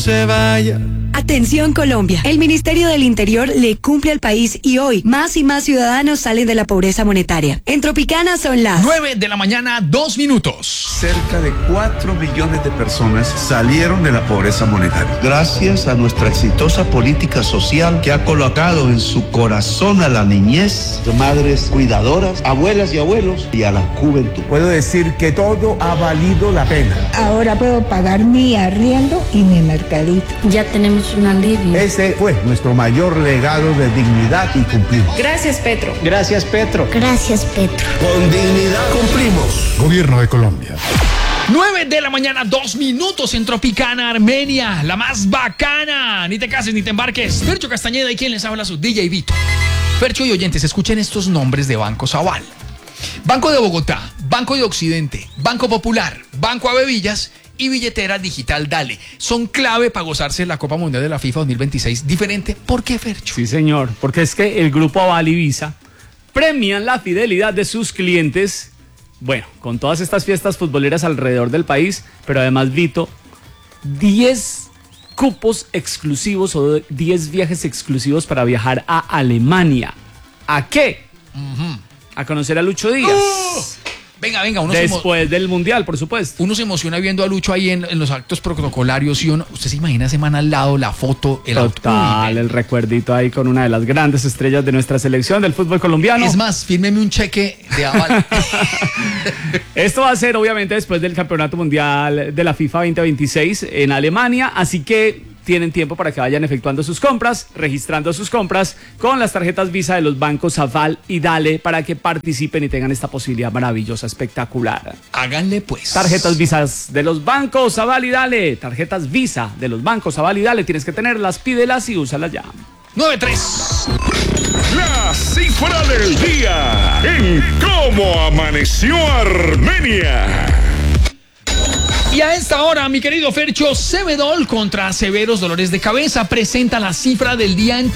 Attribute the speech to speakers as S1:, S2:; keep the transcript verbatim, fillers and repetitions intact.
S1: se vaya.
S2: Atención Colombia, el Ministerio del Interior le cumple al país y hoy más y más ciudadanos salen de la pobreza monetaria. En Tropicana son las
S3: nueve de la mañana, dos minutos.
S4: Cerca de cuatro millones de personas salieron de la pobreza monetaria. Gracias a nuestra exitosa política social que ha colocado en su corazón a la niñez, madres cuidadoras, abuelas y abuelos y a la juventud.
S5: Puedo decir que todo ha valido la pena.
S6: Ahora puedo pagar mi arriendo y mi mercadito.
S7: Ya tenemos un alivio.
S5: Ese fue nuestro mayor legado de dignidad y cumplimos.
S8: Gracias, Petro.
S9: Gracias, Petro.
S7: Gracias, Petro.
S5: Con dignidad cumplimos.
S10: Gobierno de Colombia.
S3: nueve de la mañana, dos minutos en Tropicana, Armenia, la más bacana. Ni te cases ni te embarques. Fercho Castañeda y quien les habla, su D J Vito. Fercho y oyentes, escuchen estos nombres de bancos aval: Banco de Bogotá, Banco de Occidente, Banco Popular, Banco Avevillas y Billetera Digital Dale. Son clave para gozarse la Copa Mundial de la FIFA dos mil veintiséis. ¿Diferente? ¿Por qué, Fercho?
S11: Sí, señor, porque es que el Grupo Aval y Visa premian la fidelidad de sus clientes, bueno, con todas estas fiestas futboleras alrededor del país, pero además, Vito, diez cupos exclusivos o diez viajes exclusivos para viajar a Alemania. ¿A qué?
S3: Uh-huh.
S11: A conocer a Lucho Díaz.
S3: Uh, venga, venga. Uno
S11: Después
S3: se emo-
S11: del Mundial, por supuesto.
S3: Uno se emociona viendo a Lucho ahí en, en los actos protocolarios y uno, usted se imagina ese man al lado, la foto, el
S11: Total,
S3: auto.
S11: el recuerdito ahí con una de las grandes estrellas de nuestra selección del fútbol colombiano.
S3: Es más, fírmeme un cheque de aval.
S11: Esto va a ser obviamente después del Campeonato Mundial de la FIFA veinte veintiséis en Alemania, así que tienen tiempo para que vayan efectuando sus compras, registrando sus compras con las tarjetas Visa de los bancos Aval y Dale para que participen y tengan esta posibilidad maravillosa, espectacular.
S3: Háganle pues.
S11: Tarjetas Visa de los bancos Aval y Dale, tarjetas Visa de los bancos Aval y Dale, tienes que tenerlas, pídelas y úsalas ya.
S3: nueve tres.
S10: La cifra del día en Cómo Amaneció Armenia.
S3: Y a esta hora, mi querido Fercho, Cebedol contra severos dolores de cabeza presenta la cifra del día en